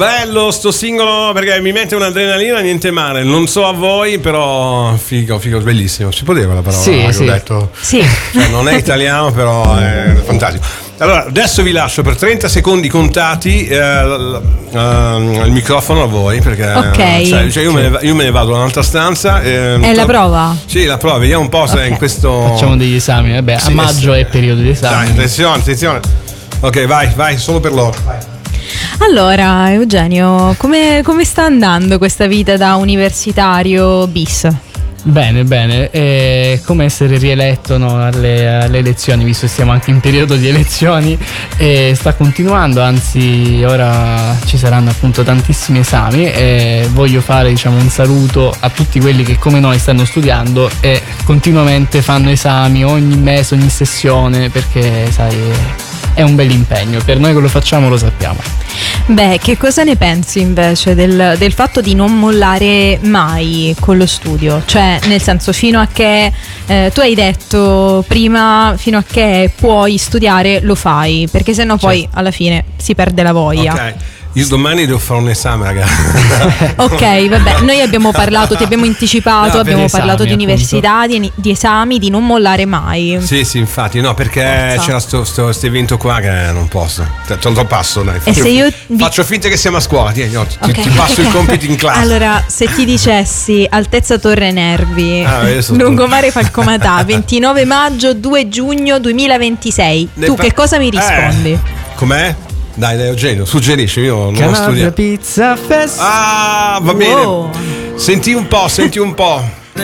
Bello sto singolo perché mi mette un'adrenalina, niente male. Non so a voi, però figo, bellissimo. Si poteva la parola che ho detto? Sì. Cioè, non è italiano, però è fantastico. Allora, adesso vi lascio per 30 secondi contati il microfono a voi, perché cioè, io me ne vado in un'altra stanza. È la prova? Sì, la prova, vediamo un po' se in questo... Facciamo degli esami, vabbè, a maggio è periodo di esami. Dai, attenzione. Ok, vai, solo per loro. Vai. Allora, Eugenio, come sta andando questa vita da universitario bis? Bene, è come essere rieletto alle elezioni, visto che stiamo anche in periodo di elezioni, e sta continuando, anzi ora ci saranno appunto tantissimi esami e voglio fare un saluto a tutti quelli che come noi stanno studiando e continuamente fanno esami ogni mese, ogni sessione, perché sai è un bel impegno, per noi che lo facciamo lo sappiamo. Beh, che cosa ne pensi invece del fatto di non mollare mai con lo studio? Cioè, nel senso, fino a che tu hai detto prima, fino a che puoi studiare lo fai, perché sennò poi alla fine si perde la voglia. Ok. Io domani devo fare un esame, ragazzi. Ok, vabbè, noi abbiamo parlato, ti abbiamo anticipato, abbiamo parlato di università, di esami, di non mollare mai. Sì, infatti, no, perché c'era questo evento qua che non posso. Te lo passo, dai. Faccio finta che siamo a scuola, ti passo il compito in classe. Allora, se ti dicessi Altezza Torre Nervi, Lungomare Falcomatà, 29 maggio, 2 giugno 2026, tu che cosa mi rispondi? Com'è? Dai, Eugenio, suggerisci, io non ho Calabria studiato. Pizza Fest. Va bene. Senti un po'.